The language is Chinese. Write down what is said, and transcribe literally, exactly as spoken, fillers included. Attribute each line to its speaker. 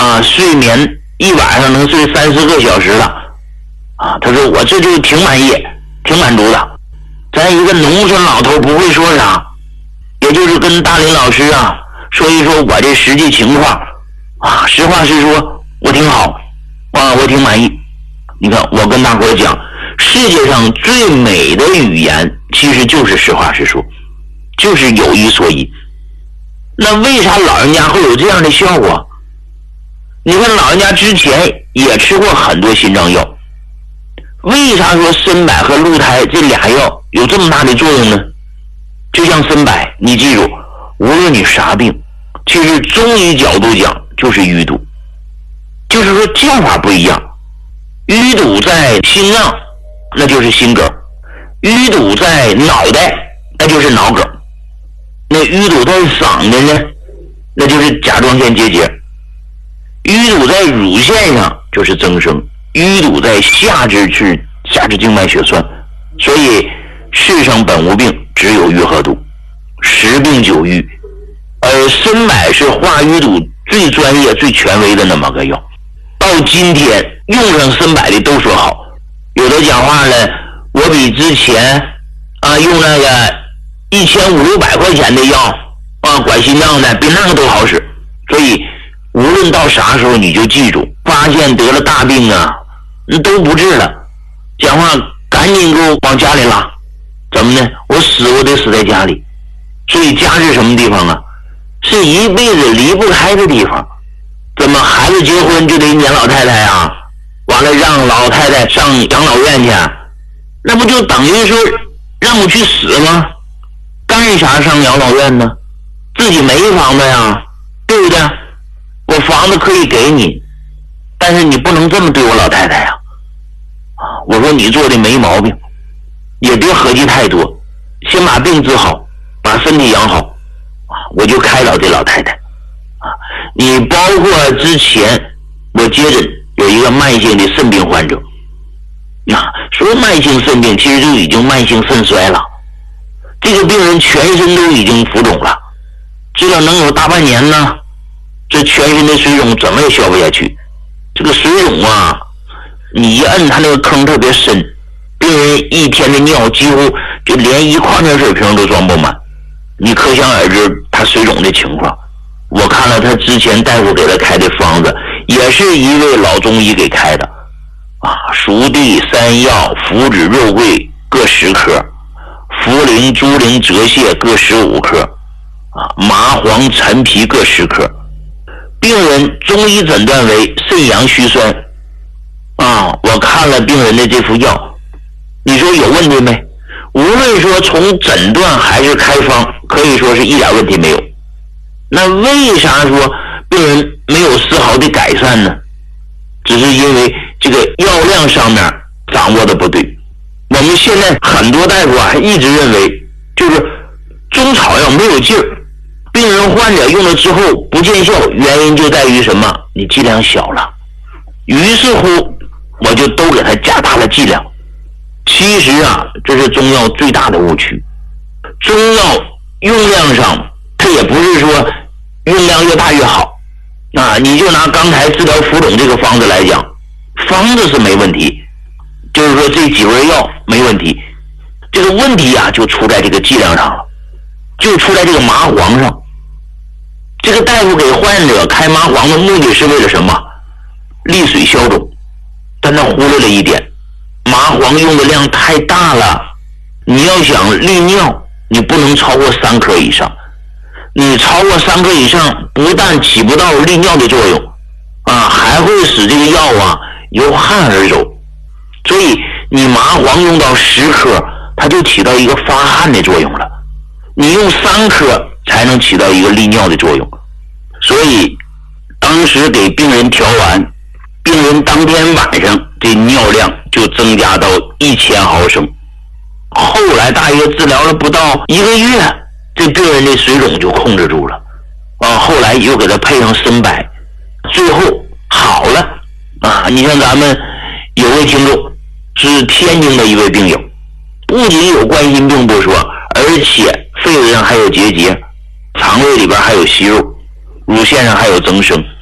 Speaker 1: 啊，睡眠一晚上能睡三四个小时了啊。他说我这就挺满意，挺满足的。咱一个农村老头不会说啥，也就是跟大林老师啊说一说我这实际情况啊，实话实说，我挺好啊，我挺满意。你看，我跟大伙讲，世界上最美的语言其实就是实话实说，就是有一说一。那为啥老人家会有这样的效果？你看老人家之前也吃过很多心脏药，为啥说参柏和鹿胎这俩药有这么大的作用呢？就像参柏，你记住，无论你啥病，其实中医角度讲就是淤堵，就是说叫法不一样。淤堵在心脏，那就是心梗；淤堵在脑袋，那就是脑梗；那淤堵在嗓子呢，那就是甲状腺结节；淤堵在乳腺上就是增生；淤堵在下肢是下肢静脉血栓。所以世上本无病，只有愈合毒，十病九愈。而参柏是化淤堵最专业最权威的那么个药，到今天用上参柏的都说好，有的讲话了，我比之前啊用那个一千五六百块钱的药啊管心脏的比那个都好使。所以无论到啥时候你就记住，发现得了大病啊都不治了，讲话赶紧给我往家里拉。怎么呢？我死我得死在家里。所以家是什么地方啊？是一辈子离不开的地方。怎么孩子结婚就得撵老太太啊？完了让老太太上养老院去，那不就等于说让我去死吗？干啥上养老院呢？自己没房子呀，对不对？我房子可以给你，但是你不能这么对我老太太呀。我说你做的没毛病，也别合计太多，先把病治好，把身体养好，我就开导这老太太。你包括之前我接诊有一个慢性的肾病患者，啊，说慢性肾病其实就已经慢性肾衰了，这个病人全身都已经浮肿了，治了能有大半年呢，这全身的水肿怎么也消不下去。这个水肿啊，你一摁它那个坑特别深，病人一天的尿几乎就连一矿泉水瓶都装不满，你可想而知他水肿的情况。我看了他之前大夫给他开的方子，也是一位老中医给开的啊，熟地、山药、附子、肉桂各十克，茯苓、猪苓、泽泻各十五克，啊，麻黄、陈皮各十克。病人中医诊断为肾阳虚酸啊，我看了病人的这副药，你说有问题没？无论说从诊断还是开方，可以说是一点问题没有。那为啥说病人没有丝毫的改善呢？只是因为这个药量上面掌握的不对。我们现在很多大夫啊一直认为就是中草药没有劲儿，病人患者用了之后不见效，原因就在于什么？你剂量小了。于是乎我就都给他加大了剂量。其实啊，这是中药最大的误区。中药用量上它也不是说用量越大越好啊，你就拿刚才治疗浮肿这个方子来讲，方子是没问题，就是说这几味药没问题，这个问题啊就出在这个剂量上了，就出在这个麻黄上。这个大夫给患者开麻黄的目的是为了什么？利水消肿，但他忽略了一点，麻黄用的量太大了，你要想利尿，你不能超过三克以上。你超过三克以上，不但起不到利尿的作用啊，还会使这个药啊由汗而走。所以你麻黄用到十克，它就起到一个发汗的作用了。你用三克才能起到一个利尿的作用。所以当时给病人调完，病人当天晚上这尿量就增加到一千毫升。后来大约治疗了不到一个月，这病人的水肿就控制住了啊，后来又给他配上参柏，最后好了啊！你像咱们有位听众是天津的一位病友，不仅有冠心病不说，而且肺子上还有结节，肠胃里边还有息肉，乳腺上还有增生，